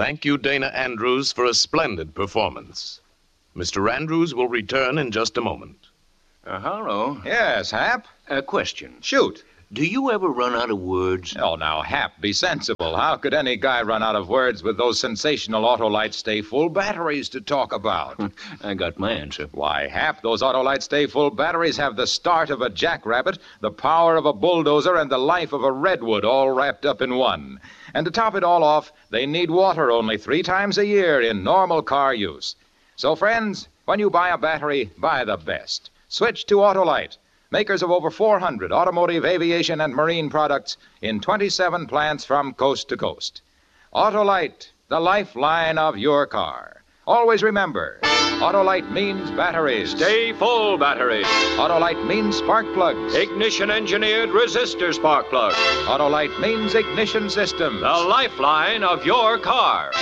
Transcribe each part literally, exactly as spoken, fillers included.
Thank you, Dana Andrews, for a splendid performance. Mister Andrews will return in just a moment. Uh, hello. Yes, Hap? A question. Shoot. Do you ever run out of words? Oh, now, Hap, be sensible. How could any guy run out of words with those sensational Autolite Stay Full batteries to talk about? I got my answer. Why, Hap, those Autolite Stay Full batteries have the start of a jackrabbit, the power of a bulldozer, and the life of a redwood all wrapped up in one. And to top it all off, they need water only three times a year in normal car use. So, friends, when you buy a battery, buy the best. Switch to Autolite, makers of over four hundred automotive, aviation, and marine products in twenty-seven plants from coast to coast. Autolite, the lifeline of your car. Always remember, Autolite means batteries. Stay full batteries. Autolite means spark plugs. Ignition-engineered resistor spark plugs. Autolite means ignition systems. The lifeline of your car.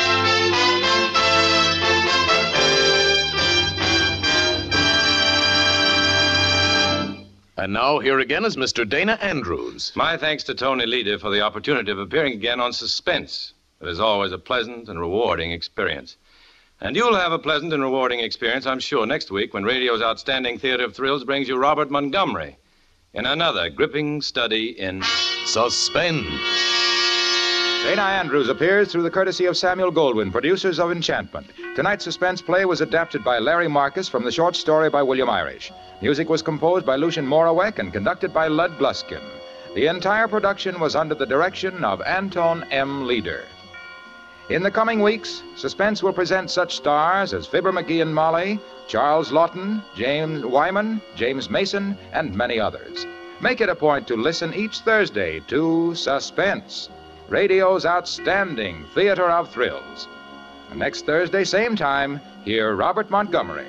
And now, here again is Mister Dana Andrews. My thanks to Tony Leder for the opportunity of appearing again on Suspense. It is always a pleasant and rewarding experience. And you'll have a pleasant and rewarding experience, I'm sure, next week when radio's outstanding theater of thrills brings you Robert Montgomery in another gripping study in Suspense. Dana Andrews appears through the courtesy of Samuel Goldwyn, producers of Enchantment. Tonight's suspense play was adapted by Larry Marcus from the short story by William Irish. Music was composed by Lucien Morawek and conducted by Lud Gluskin. The entire production was under the direction of Anton M. Leder. In the coming weeks, Suspense will present such stars as Fibber McGee and Molly, Charles Lawton, James Wyman, James Mason, and many others. Make it a point to listen each Thursday to Suspense, radio's outstanding theater of thrills. Next Thursday, same time, hear Robert Montgomery.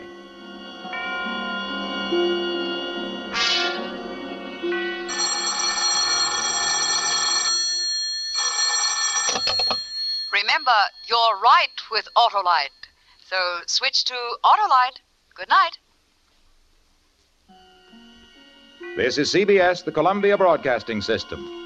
Remember, you're right with Autolite. So switch to Autolite. Good night. This is C B S, the Columbia Broadcasting System.